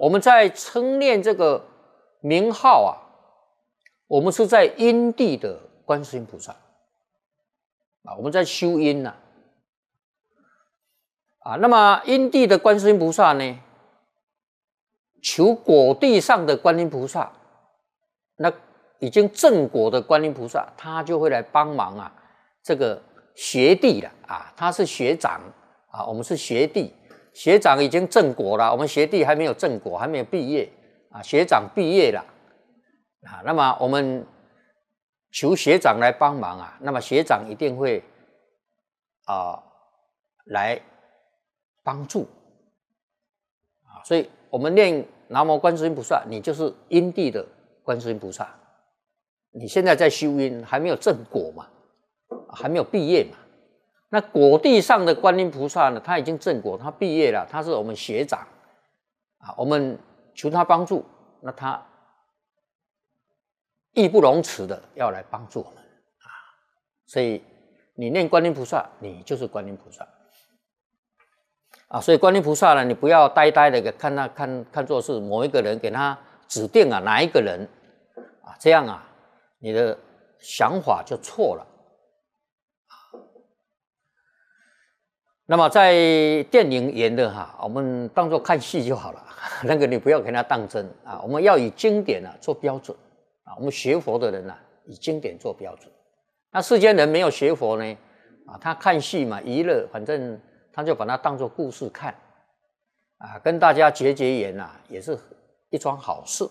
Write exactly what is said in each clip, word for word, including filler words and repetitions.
我们在称念这个名号啊，我们是在因地的观世音菩萨啊，我们在修因呐啊。那么因地的观世音菩萨呢，求果地上的观音菩萨，那已经正果的观音菩萨，他就会来帮忙啊。这个学弟了啊，他是学长啊，我们是学弟，学长已经正果了，我们学弟还没有正果，还没有毕业啊，学长毕业了啊，那么我们求学长来帮忙啊，那么学长一定会啊来帮助啊，所以我们念南无观世音菩萨，你就是因地的观世音菩萨，你现在在修因，还没有正果嘛，还没有毕业嘛。那果地上的观音菩萨呢，他已经正果，他毕业了，他是我们学长啊，我们求他帮助，那他义不容辞的要来帮助我们啊。所以你念观音菩萨，你就是观音菩萨啊。所以观音菩萨呢，你不要呆呆的看他看看作是某一个人，给他指定啊哪一个人啊，这样啊，你的想法就错了。那么在电影演的哈，我们当作看戏就好了，那个你不要给他当真啊。我们要以经典啊做标准啊，我们学佛的人啊，以经典做标准。那世间人没有学佛呢，啊，他看戏嘛，娱乐，反正他就把它当作故事看啊，跟大家结结缘啊，也是一桩好事。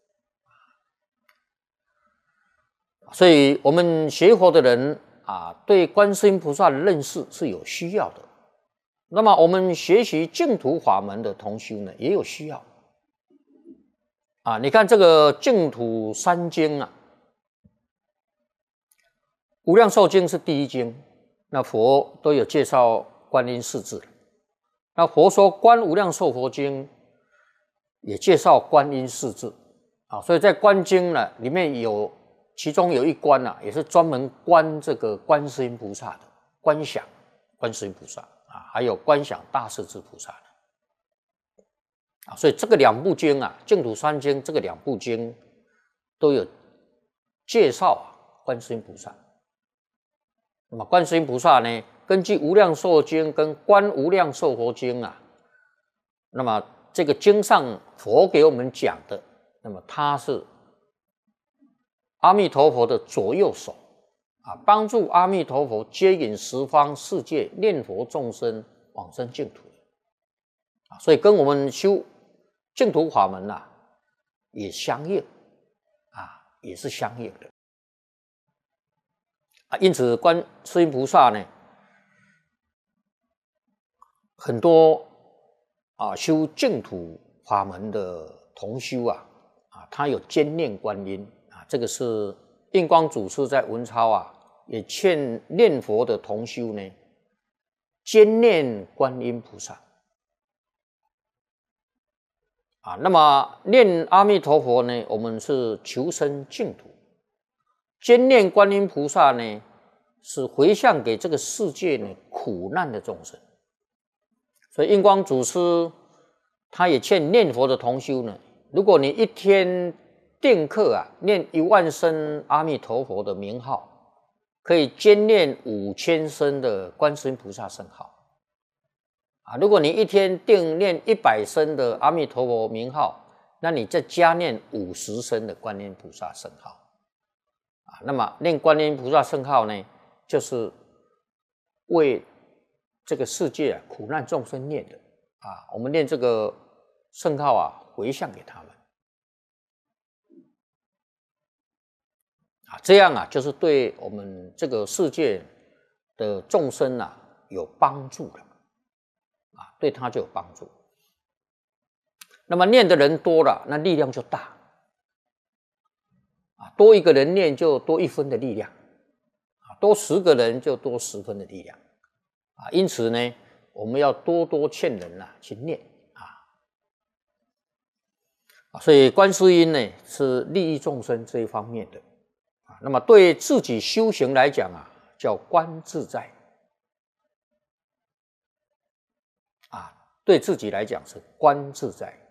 所以我们学佛的人啊，对观世音菩萨的认识是有需要的。那么我们学习净土法门的同修呢，也有需要啊。你看这个净土三经啊，无量寿经是第一经，那佛都有介绍观音四字。那佛说观无量寿佛经也介绍观音四字啊，所以在观经呢里面有其中有一关啊，也是专门观这个观世音菩萨的，观想观世音菩萨啊，还有观想大势至菩萨的啊，所以这个两部经啊，净土三经这个两部经都有介绍啊观世音菩萨。那么观世音菩萨呢，根据无量寿经跟观无量寿佛经啊，那么这个经上佛给我们讲的，那么它是阿弥陀佛的左右手啊，帮助阿弥陀佛接引十方世界念佛众生往生净土啊，所以跟我们修净土法门啊也相应啊，也是相应的啊。因此观世音菩萨呢，很多啊修净土法门的同修啊啊，他有兼念观音。这个是印光祖师在文钞啊，也劝念佛的同修呢，兼念观音菩萨啊。那么念阿弥陀佛呢，我们是求生净土；兼念观音菩萨呢，是回向给这个世界呢苦难的众生。所以印光祖师他也劝念佛的同修呢，如果你一天定课啊，念一万声阿弥陀佛的名号，可以兼念五千声的观世音菩萨圣号啊。如果你一天定念一百声的阿弥陀佛名号，那你再加念五十声的观音菩萨圣号啊。那么念观音菩萨圣号呢，就是为这个世界啊苦难众生念的啊。我们念这个圣号啊，回向给他们。这样啊，就是对我们这个世界的众生啊有帮助的啊，对他就有帮助。那么念的人多了，那力量就大啊，多一个人念就多一分的力量啊，多十个人就多十分的力量啊。因此呢，我们要多多劝人啊去念啊。所以观世音呢是利益众生这一方面的。那么对自己修行来讲啊，叫观自在啊，对自己来讲是观自在。